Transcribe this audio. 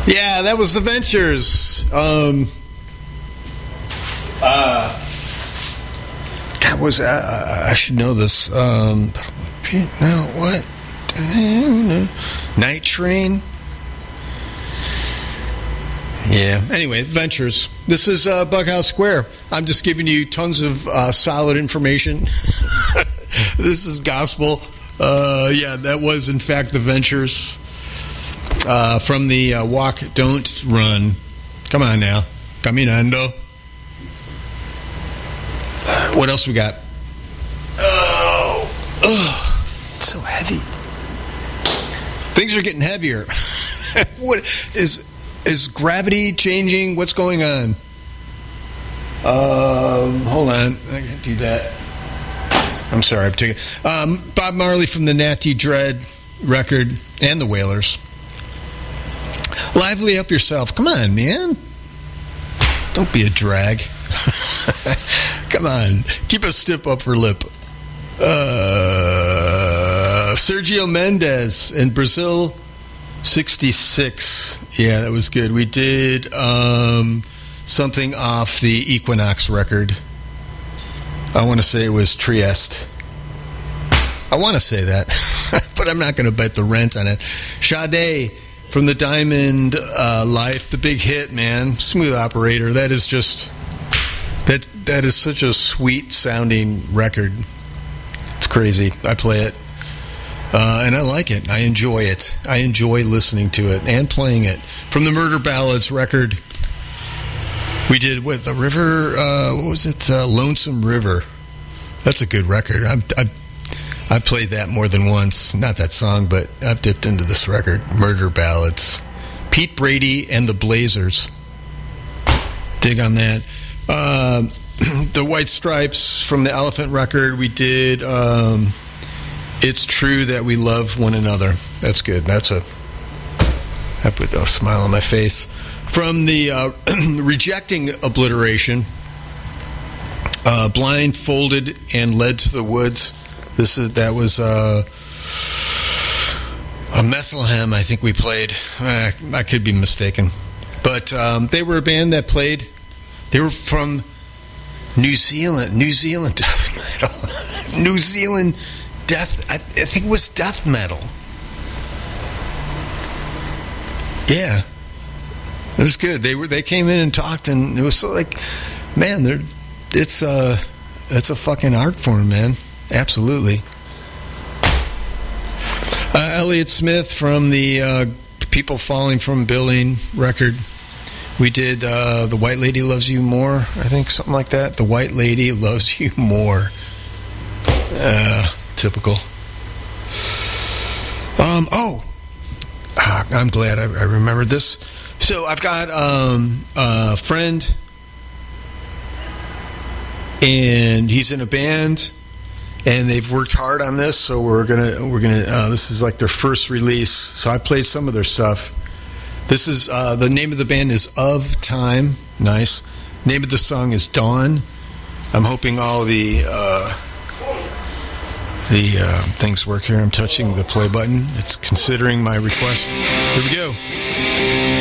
Yeah, that was the Ventures. God, was I should know this. No, what? Night Train. Yeah. Anyway, Ventures. This is Bughouse Square. I'm just giving you tons of solid information. This is gospel. Yeah, that was in fact the Ventures from the Walk, Don't Run. Come on now, caminando. What else we got? Oh, it's so heavy. Things are getting heavier. What is gravity changing? What's going on? Hold on, I can do that. I'm sorry, I'm taking Bob Marley from the Natty Dread record and the Wailers. Lively up yourself. Come on, man. Don't be a drag. Come on. Keep a stiff upper lip. Sergio Mendes in Brazil 66. Yeah, that was good. We did something off the Equinox record. I want to say it was Trieste. I want to say that, but I'm not going to bet the rent on it. Sade from the Diamond Life, the big hit, man. Smooth Operator. That is just that is such a sweet sounding record. It's crazy. I play it, and I like it. I enjoy it. I enjoy listening to it and playing it. From the Murder Ballads record, we did with the River. What was it? Lonesome River. That's a good record. I've played that more than once. Not that song, but I've dipped into this record. Murder Ballads. Pete Brady and the Blazers. Dig on that. The White Stripes from the Elephant record. We did It's True That We Love One Another. That's good. I put a smile on my face. From the Rejecting Obliteration, Blindfolded and Led to the Woods. That was a Bethlehem, I think we played. I could be mistaken. But they were a band that played. They were from New Zealand death metal. New Zealand death, I think it was death metal. Yeah. It was good. They came in and talked, and it was so like, man, it's a fucking art form, man. Absolutely. Elliott Smith from the People Falling from Building record. We did The White Lady Loves You More, I think, something like that. The White Lady Loves You More. Typical. I'm glad I remembered this. So I've got a friend, and he's in a band, and they've worked hard on this. So we're gonna. This is like their first release. So I played some of their stuff. This is the name of the band is Of Time. Nice. Name of the song is Dawn. I'm hoping all the things work here. I'm touching the play button. It's considering my request. Here we go.